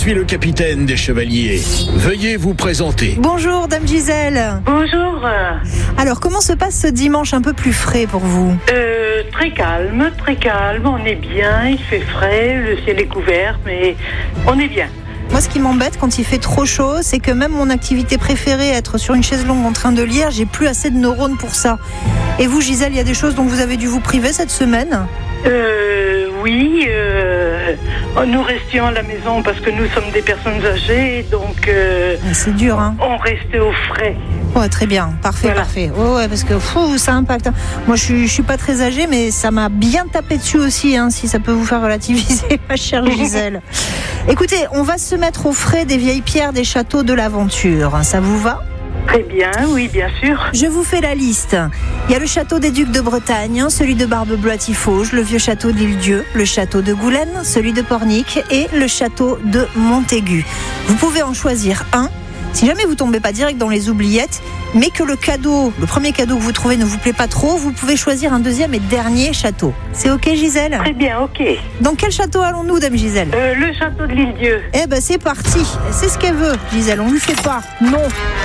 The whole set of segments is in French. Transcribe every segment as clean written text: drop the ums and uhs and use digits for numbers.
suis le capitaine des chevaliers. Veuillez vous présenter. Bonjour, Dame Gisèle. Bonjour. Alors, comment se passe ce dimanche un peu plus frais pour vous ? Très calme. On est bien, il fait frais, le ciel est couvert, mais on est bien. Moi, ce qui m'embête quand il fait trop chaud, c'est que même mon activité préférée, être sur une chaise longue en train de lire, j'ai plus assez de neurones pour ça. Et vous, Gisèle, il y a des choses dont vous avez dû vous priver cette semaine ? Oui, nous restions à la maison parce que nous sommes des personnes âgées, donc c'est dur, hein. On restait au frais. Ouais, très bien, parfait, voilà. Parfait. Ouais, parce que ça impacte. Moi, je suis pas très âgée, mais ça m'a bien tapé dessus aussi, hein, si ça peut vous faire relativiser, ma chère Gisèle. Écoutez, on va se mettre au frais des vieilles pierres des châteaux de l'Aventure. Ça vous va ? Très bien, oui, bien sûr. Je vous fais la liste. Il y a le château des Ducs de Bretagne, celui de Barbe-Bleue à Tifauge, le vieux château de l'Île-Dieu, le château de Goulaine, celui de Pornic et le château de Montaigu. Vous pouvez en choisir un. Si jamais vous tombez pas direct dans les oubliettes, mais que le premier cadeau que vous trouvez ne vous plaît pas trop, vous pouvez choisir un deuxième et dernier château. C'est ok, Gisèle ? Très bien, ok. Dans quel château allons-nous, Dame Gisèle ? Le château de l'Île-Dieu. Eh ben c'est parti. C'est ce qu'elle veut, Gisèle. On lui fait pas. Non.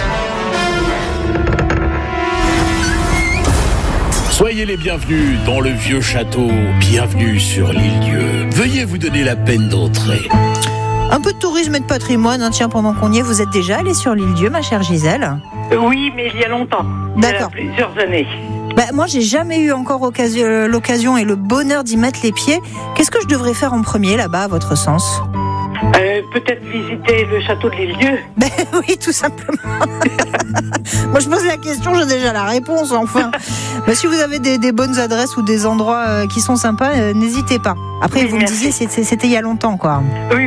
Soyez les bienvenus dans le vieux château. Bienvenue sur l'Île-Dieu. Veuillez vous donner la peine d'entrer. Un peu de tourisme et de patrimoine, hein, tiens, pendant qu'on y est, vous êtes déjà allée sur l'Île-Dieu, ma chère Gisèle ? Oui, mais il y a longtemps. D'accord. Il y a plusieurs années. Moi, j'ai jamais eu encore l'occasion et le bonheur d'y mettre les pieds. Qu'est-ce que je devrais faire en premier là-bas, à votre sens ? Peut-être visiter le château de l'Île-Dieu. Oui, tout simplement. Moi, je pose la question, j'ai déjà la réponse, enfin. Si vous avez des bonnes adresses ou des endroits qui sont sympas, n'hésitez pas. Après, vous merci. me disiez, c'était il y a longtemps, quoi. Oui.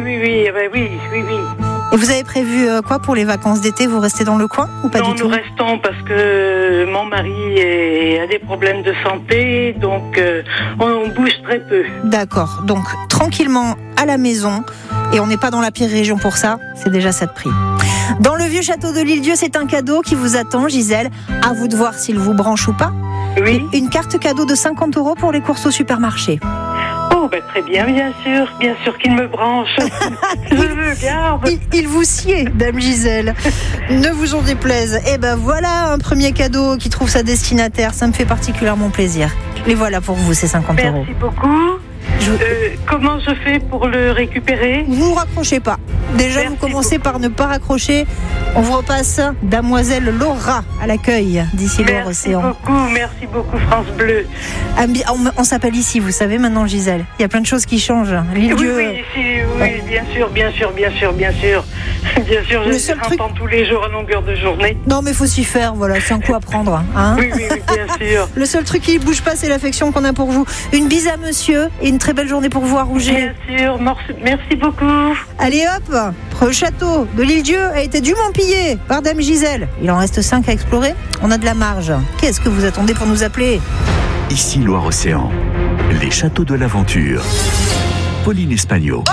Et vous avez prévu quoi pour les vacances d'été ? Vous restez dans le coin ou pas du tout ? Non, nous restons parce que mon mari a des problèmes de santé, donc on bouge très peu. D'accord, donc tranquillement à la maison, et on n'est pas dans la pire région pour ça, c'est déjà ça de prix. Dans le vieux château de l'Île-Dieu, c'est un cadeau qui vous attend, Gisèle. À vous de voir s'il vous branche ou pas. Oui. Une carte cadeau de 50 € pour les courses au supermarché. Oh, très bien sûr qu'il me branche. Je veux bien. Il vous sied, Dame Gisèle. Ne vous en déplaise. Eh ben voilà un premier cadeau qui trouve sa destinataire. Ça me fait particulièrement plaisir. Les voilà pour vous, ces 50 €. Merci beaucoup. Comment je fais pour le récupérer ? Vous raccrochez pas. Déjà, Merci vous commencez beaucoup. par ne pas raccrocher. On vous repasse Damoiselle Laura à l'accueil d'ici Loire-Océan. Merci beaucoup France Bleu. On s'appelle ici, vous savez maintenant, Gisèle. Il y a plein de choses qui changent. L'Île-Dieu. Oui, bien sûr. Bien sûr, je entends tous les jours à longueur de journée. Non, mais faut s'y faire, voilà, c'est un coup à prendre. Hein. Oui, bien sûr. Le seul truc qui ne bouge pas, c'est l'affection qu'on a pour vous. Une bise à monsieur et une très belle journée pour vous à Rouget. Bien sûr, merci beaucoup. Allez hop, le château de l'Île-Dieu a été dûment pillé par Dame Gisèle. Il en reste 5 à explorer. On a de la marge. Qu'est-ce que vous attendez pour nous appeler ? Ici Loire-Océan, les châteaux de l'Aventure. Pauline Espagnol.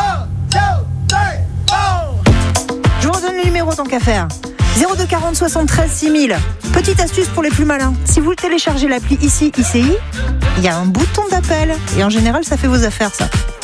Je vous redonne le numéro tant qu'à faire. 02 40 73 6000. Petite astuce pour les plus malins. Si vous téléchargez l'appli ici, ICI, il y a un bouton d'appel. Et en général, ça fait vos affaires, ça.